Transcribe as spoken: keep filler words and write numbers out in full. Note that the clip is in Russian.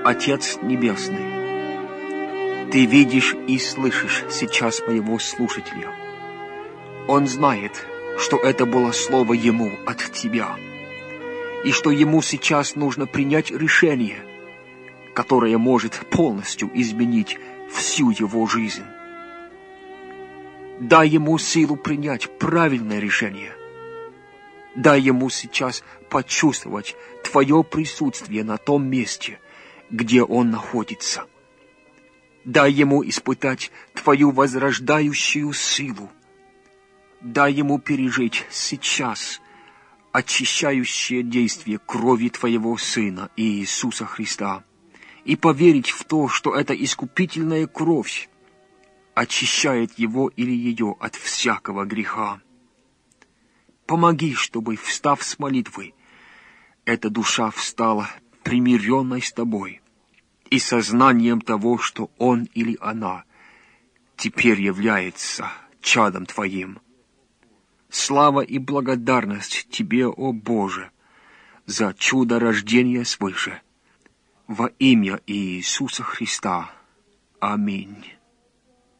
Отец Небесный, Ты видишь и слышишь сейчас моего слушателя. Он знает, что это было слово ему от Тебя, и что ему сейчас нужно принять решение, которое может полностью изменить всю его жизнь. Дай ему силу принять правильное решение. Дай ему сейчас почувствовать Твое присутствие на том месте, где он находится. Дай ему испытать Твою возрождающую силу. Дай ему пережить сейчас очищающее действие крови Твоего Сына Иисуса Христа и поверить в то, что эта искупительная кровь очищает его или ее от всякого греха. Помоги, чтобы, встав с молитвы, эта душа встала примиренной с Тобой и сознанием того, что он или она теперь является чадом Твоим. Слава и благодарность Тебе, о Боже, за чудо рождения свыше. Во имя Иисуса Христа. Аминь.